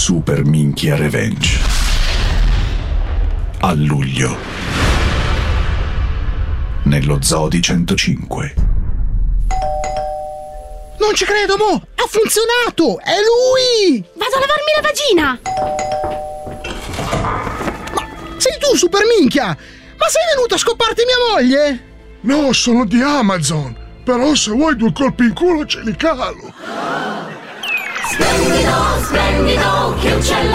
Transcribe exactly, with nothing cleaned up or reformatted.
Super Minchia Revenge. A luglio. Nello Zoo di centocinque. Non ci credo, mo! Ha funzionato! È lui! Vado a lavarmi la vagina! Ma sei tu, Super Minchia? Ma sei venuto a scoparti mia moglie? No, sono di Amazon. Però se vuoi due colpi in culo ce li calo. Splendido, splendido, che uccello